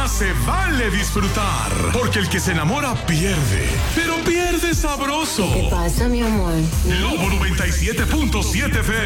más se vale disfrutar. Porque el que se enamora pierde. Pero pierde sabroso. ¿Qué pasa, mi amor? Lobo 97.7 FM.